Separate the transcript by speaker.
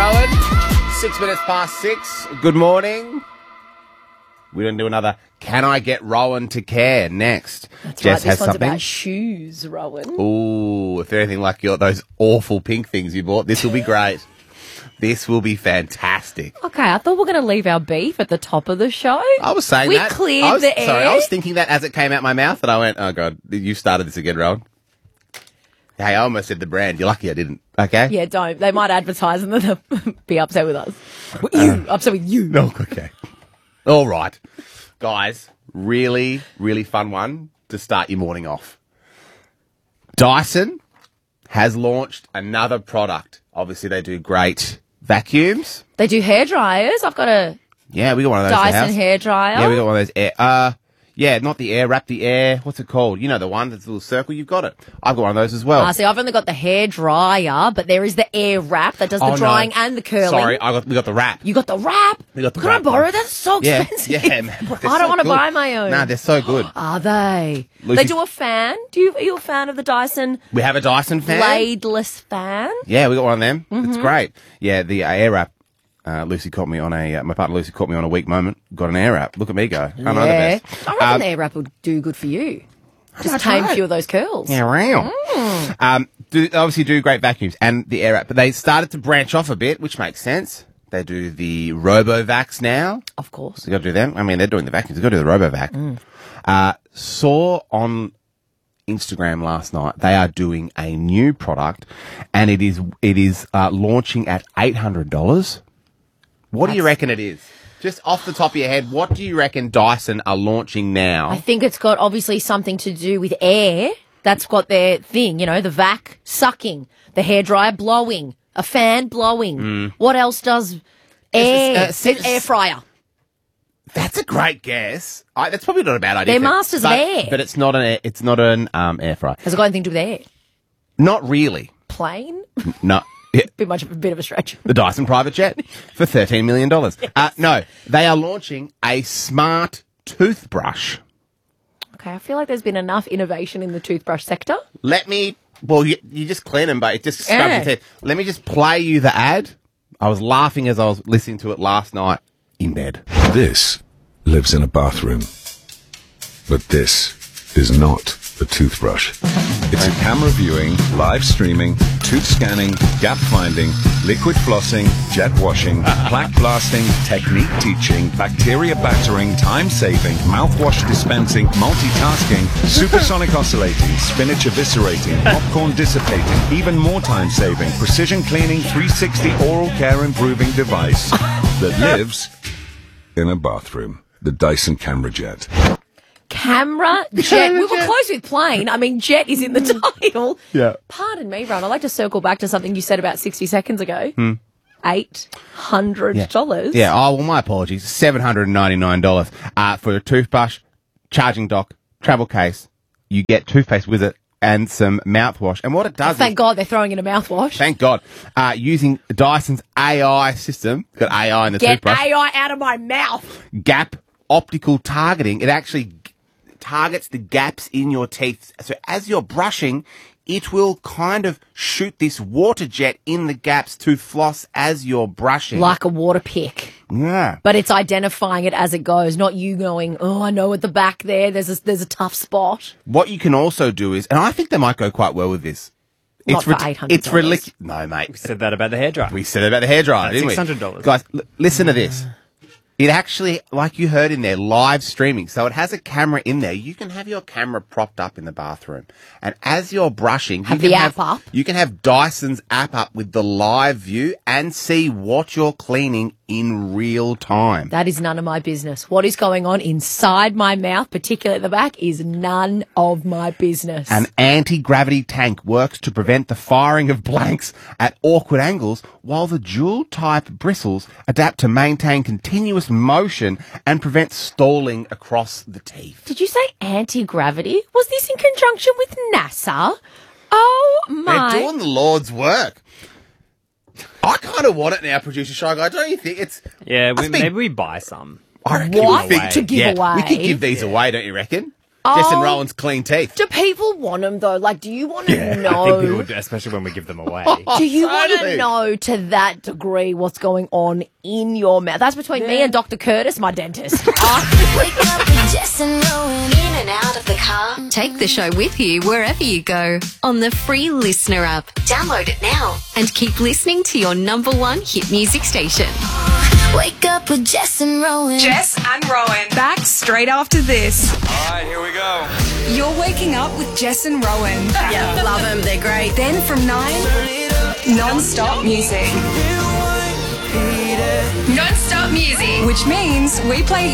Speaker 1: Rowan. 6 minutes past 6. Good morning. We're going to do another Can I Get Rowan to Care next.
Speaker 2: That's
Speaker 1: Jess
Speaker 2: right.
Speaker 1: has
Speaker 2: This one's
Speaker 1: something.
Speaker 2: about shoes, Rowan.
Speaker 1: Ooh, if they're anything like those awful pink things you bought, this will be great. This will be fantastic.
Speaker 2: Okay, I thought we were going to leave our beef at the top of the show.
Speaker 1: I was saying
Speaker 2: we
Speaker 1: that.
Speaker 2: cleared the air.
Speaker 1: Sorry, I was thinking that as it came out my mouth, and I went, oh, God, you started this again, Rowan. Hey, I almost said the brand. You're lucky I didn't. Okay?
Speaker 2: Yeah, don't. They might advertise and then they'll be upset with us. Upset with you.
Speaker 1: No, okay. All right. Guys, really, really fun one to start your morning off. Dyson has launched another product. Obviously, they do great vacuums.
Speaker 2: They do hair dryers. I've got a
Speaker 1: Yeah, we got one of those at the
Speaker 2: Dyson
Speaker 1: house.
Speaker 2: hair dryer.
Speaker 1: Yeah, we got one of those air. Yeah, not the air wrap, the air. What's it called? You know the one that's a little circle. You've got it. I've got one of those as well.
Speaker 2: See, I've only got the hair dryer, but there is the air wrap that does the
Speaker 1: Oh, no.
Speaker 2: drying and the curling.
Speaker 1: Sorry, we got the wrap.
Speaker 2: You got the wrap?
Speaker 1: We got the
Speaker 2: Can
Speaker 1: wrap
Speaker 2: I borrow
Speaker 1: one.
Speaker 2: that? That's so
Speaker 1: Yeah,
Speaker 2: expensive.
Speaker 1: yeah, man.
Speaker 2: I
Speaker 1: They're
Speaker 2: don't
Speaker 1: so
Speaker 2: want to
Speaker 1: good.
Speaker 2: buy my own.
Speaker 1: Nah, they're so good.
Speaker 2: Are they?
Speaker 1: Lucy's-
Speaker 2: They do a fan. Are you a fan of the Dyson
Speaker 1: We have a Dyson fan.
Speaker 2: bladeless fan?
Speaker 1: Yeah, we got one of them.
Speaker 2: Mm-hmm.
Speaker 1: It's great. Yeah, the air wrap. Lucy caught me on my partner Lucy caught me on a weak moment. Got an air wrap. Look at me go. I know the best.
Speaker 2: I reckon the air wrap would do good for you. Just tame a few of those curls.
Speaker 1: Yeah, wow. Obviously do great vacuums and the air wrap, but they started to branch off a bit, which makes sense. They do the RoboVacs now.
Speaker 2: Of course.
Speaker 1: You got to do them. I mean, they're doing the vacuums. You got to do the RoboVac. Saw on Instagram last night they are doing a new product, and it is launching at $800. What do you reckon it is? Just off the top of your head, what do you reckon Dyson are launching now?
Speaker 2: I think it's got obviously something to do with air. That's got their thing, the vac sucking, the hairdryer blowing, a fan blowing. What else does air? Air fryer.
Speaker 1: That's a great guess. That's probably not a bad idea.
Speaker 2: They're masters of air.
Speaker 1: but it's not an air fryer.
Speaker 2: Has it got anything to do with air?
Speaker 1: Not really.
Speaker 2: Plane?
Speaker 1: No. Yeah.
Speaker 2: Bit of a stretch.
Speaker 1: The Dyson private jet for $13 million. No, they are launching a smart toothbrush.
Speaker 2: Okay, I feel like there's been enough innovation in the toothbrush sector.
Speaker 1: You just clean them, but it just scrubs
Speaker 2: Yeah.
Speaker 1: your teeth. Let me just play you the ad. I was laughing as I was listening to it last night in bed.
Speaker 3: This lives in a bathroom. But this is not a toothbrush. It's a camera viewing, live streaming, tooth scanning, gap finding, liquid flossing, jet washing, plaque blasting, technique teaching, bacteria battering, time saving, mouthwash dispensing, multitasking, supersonic oscillating, spinach eviscerating, popcorn dissipating, even more time saving, precision cleaning, 360 oral care improving device that lives in a bathroom. The Dyson Camera Jet.
Speaker 2: Camera jet. We were close with plane. I mean, jet is in the title.
Speaker 1: Yeah.
Speaker 2: Pardon me, Ron. I'd like to circle back to something you said about 60 seconds ago. $800.
Speaker 1: Yeah. Oh, well, my apologies. $799 for a toothbrush, charging dock, travel case. You get toothpaste with it and some mouthwash. And what it does
Speaker 2: Thank God they're throwing in a mouthwash.
Speaker 1: Thank God. Using Dyson's AI system, got AI in the
Speaker 2: Get
Speaker 1: toothbrush.
Speaker 2: AI out of my mouth.
Speaker 1: Gap optical targeting. It actually targets the gaps in your teeth. So as you're brushing, it will kind of shoot this water jet in the gaps to floss as you're brushing.
Speaker 2: Like a water pick.
Speaker 1: Yeah.
Speaker 2: But it's identifying it as it goes, not you going, oh, I know at the back there's a tough spot.
Speaker 1: What you can also do is, and I think they might go quite well with this.
Speaker 2: Not for $800.
Speaker 1: It's ridiculous. No, mate.
Speaker 4: We said that about the hairdryer.
Speaker 1: We said it about the hairdryer, didn't we?
Speaker 4: $600.
Speaker 1: Guys, listen to this. It actually, like you heard in there, live streaming. So it has a camera in there. You can have your camera propped up in the bathroom. And as you're brushing,
Speaker 2: Have the app up.
Speaker 1: You can have Dyson's app up with the live view and see what you're cleaning in real time.
Speaker 2: That is none of my business. What is going on inside my mouth, particularly at the back, is none of my business.
Speaker 1: An anti-gravity tank works to prevent the firing of blanks at awkward angles, while the dual-type bristles adapt to maintain continuous motion and prevent stalling across the teeth.
Speaker 2: Did you say anti-gravity? Was this in conjunction with NASA? Oh, my.
Speaker 1: They're doing the Lord's work. I kind of want it now, producer Shy Guy. Don't you think it's...
Speaker 4: Yeah,
Speaker 1: Must be-
Speaker 4: maybe we buy some.
Speaker 1: I reckon
Speaker 2: What?
Speaker 1: we could-
Speaker 2: To give away?
Speaker 1: We could give these away, don't you reckon? Jess and Rowan's clean teeth.
Speaker 2: Do people want them, though? Like, do you want to
Speaker 4: I think
Speaker 2: know?
Speaker 4: people would, especially when we give them away.
Speaker 2: Do you want to
Speaker 1: Totally.
Speaker 2: know to that degree what's going on in your mouth? That's between me and Dr. Curtis, my dentist.
Speaker 5: Wake up with Jess and Rowan. In and out of the car.
Speaker 6: Take the show with you wherever you go on the free Listener app. Download it now and keep listening to your number one hit music station.
Speaker 5: Wake up with Jess and Rowan.
Speaker 7: Jess and Rowan. Back straight after this.
Speaker 8: All right, here we go.
Speaker 7: You're waking up with Jess and Rowan.
Speaker 2: Yeah, love them. They're great.
Speaker 7: Then from 9, non-stop music. Non-stop music. Which means we play